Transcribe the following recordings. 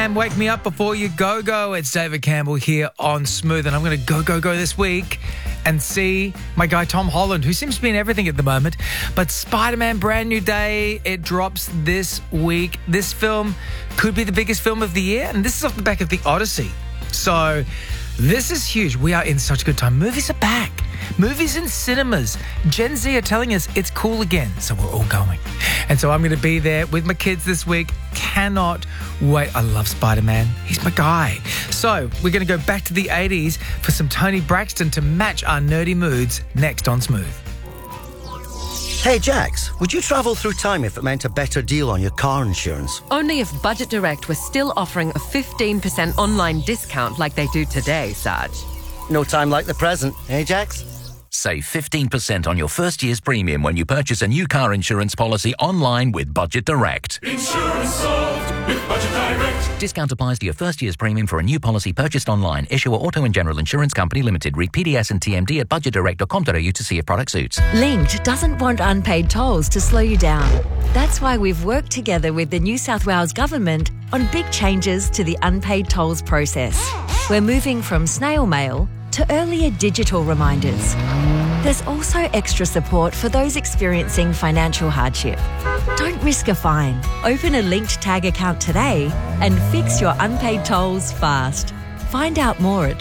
a.m. Wake me up before you go. It's David Campbell here on Smooth, and I'm going to go this week and see my guy Tom Holland, who seems to be in everything at the moment. But Spider-Man Brand New Day, it drops this week. This film could be the biggest film of the year, and this is off the back of The Odyssey. So this is huge. We are in such a good time. Movies are back. Movies in cinemas. Gen Z are telling us it's cool again, so we're all going. And so I'm going to be there with my kids this week. Cannot wait. I love Spider-Man. He's my guy. So we're going to go back to the 80s for some Tony Braxton to match our nerdy moods next on Smooth. Hey, Jax, would you travel through time if it meant a better deal on your car insurance? Only if Budget Direct was still offering a 15% online discount like they do today, Sarge. No time like the present, eh, Jax? Save 15% on your first year's premium when you purchase a new car insurance policy online with Budget Direct. Insurance solved with Budget Direct. Discount applies to your first year's premium for a new policy purchased online. Issuer Auto and General Insurance Company Limited. Read PDS and TMD at budgetdirect.com.au to see if product suits. Linked doesn't want unpaid tolls to slow you down. That's why we've worked together with the New South Wales Government on big changes to the unpaid tolls process. We're moving from snail mail to earlier digital reminders. There's also extra support for those experiencing financial hardship. Don't risk a fine. Open a Linked Tag account today and fix your unpaid tolls fast. Find out more at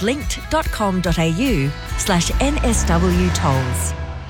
linked.com.au/NSW tolls.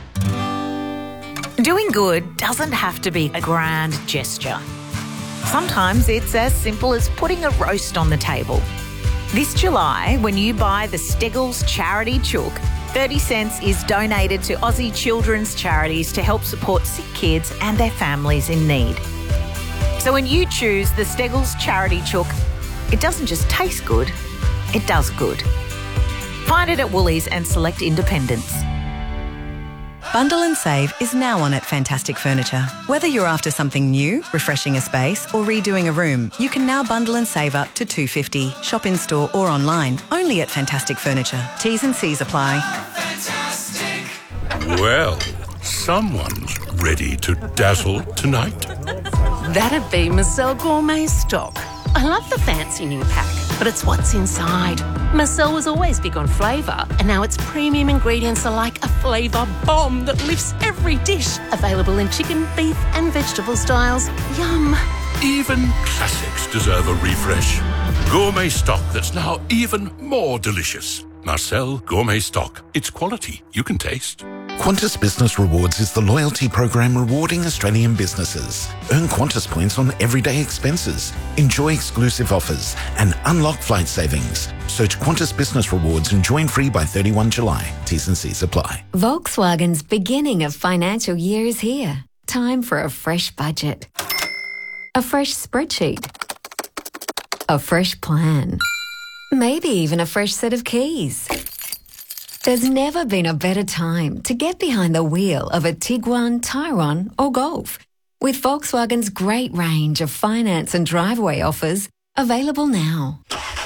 Doing good doesn't have to be a grand gesture. Sometimes it's as simple as putting a roast on the table. This July, when you buy the Steggles Charity Chook, 30 cents is donated to Aussie children's charities to help support sick kids and their families in need. So when you choose the Steggles Charity Chook, it doesn't just taste good, it does good. Find it at Woolies and select independents. Bundle and save is now on at Fantastic Furniture. Whether you're after something new, refreshing a space or redoing a room, you can now bundle and save up to $250. Shop in store or online, only at Fantastic Furniture. T's and C's apply. Fantastic. Well, someone's ready to dazzle tonight. That'd be Marcel Gourmet Stock. I love the fancy new pack, but it's what's inside. Marcel was always big on flavour, and now its premium ingredients are like a flavour bomb that lifts every dish. Available in chicken, beef and vegetable styles. Yum. Even classics deserve a refresh. Gourmet stock that's now even more delicious. Marcel Gourmet Stock. It's quality you can taste. Qantas Business Rewards is the loyalty program rewarding Australian businesses. Earn Qantas points on everyday expenses, enjoy exclusive offers, and unlock flight savings. Search Qantas Business Rewards and join free by 31 July. T's and C's apply. Volkswagen's beginning of financial year is here. Time for a fresh budget. A fresh spreadsheet. A fresh plan. Maybe even a fresh set of keys. There's never been a better time to get behind the wheel of a Tiguan, Tyrone or Golf. With Volkswagen's great range of finance and driveway offers available now.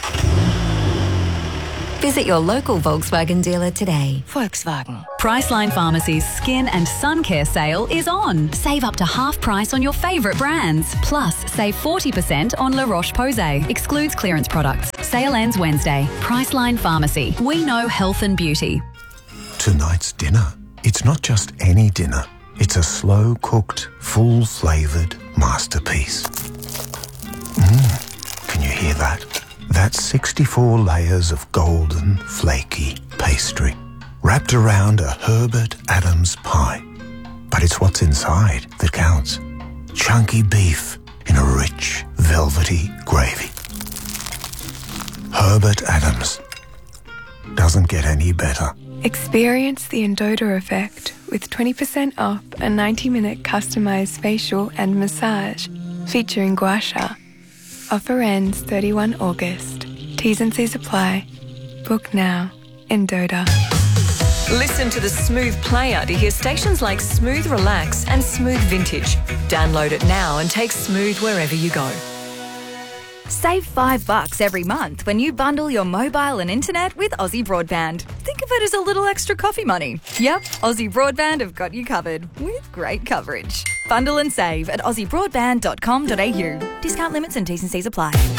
Visit your local Volkswagen dealer today. Volkswagen. Priceline Pharmacy's Skin and Sun Care sale is on. Save up to half price on your favourite brands. Plus, save 40% on La Roche-Posay. Excludes clearance products. Sale ends Wednesday. Priceline Pharmacy. We know health and beauty. Tonight's dinner. It's not just any dinner. It's a slow-cooked, full-flavoured masterpiece. Can you hear that? That's 64 layers of golden, flaky pastry, wrapped around a Herbert Adams pie. But it's what's inside that counts. Chunky beef in a rich, velvety gravy. Herbert Adams. Doesn't get any better. Experience the Endota effect with 20% off a 90-minute customised facial and massage featuring gua sha. Offer ends 31 August. T's and C's apply. Book now. Endota. Listen to the Smooth player to hear stations like Smooth Relax and Smooth Vintage. Download it now and take Smooth wherever you go. Save $5 every month when you bundle your mobile and internet with Aussie Broadband. Think of it as a little extra coffee money. Yep, Aussie Broadband have got you covered with great coverage. Bundle and save at aussiebroadband.com.au. Discount limits and T's and C's apply.